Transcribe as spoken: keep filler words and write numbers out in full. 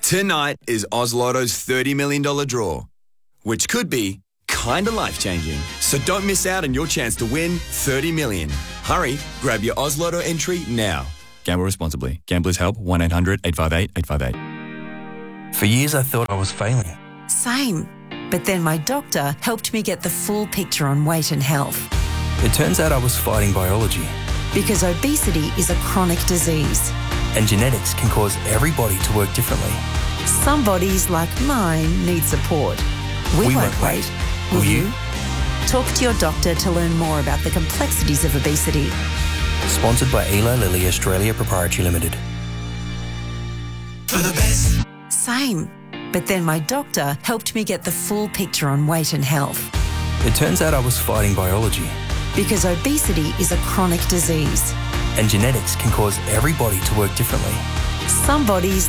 Tonight is Oz Lotto's thirty million dollars draw, which could be kinda life-changing. So don't miss out on your chance to win thirty million dollars. Hurry, grab your Oz Lotto entry now. Gamble responsibly. Gamblers Help, one eight hundred eight five eight eight five eight. For years I thought I was failing. Same. But then my doctor helped me get the full picture on weight and health. It turns out I was fighting biology. Because obesity is a chronic disease. And genetics can cause every body to work differently. Some bodies, like mine, need support. We, We won't won't wait. wait. Will Will you? you? Talk to your doctor to learn more about the complexities of obesity. Sponsored by Eli Lilly Australia Proprietary Limited. For the best. Same. But then my doctor helped me get the full picture on weight and health. It turns out I was fighting biology. Because obesity is a chronic disease. And genetics can cause every body to work differently. Some bodies